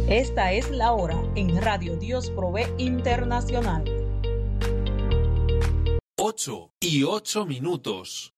Esta es la hora en Radio Dios Provee Internacional. 8:08.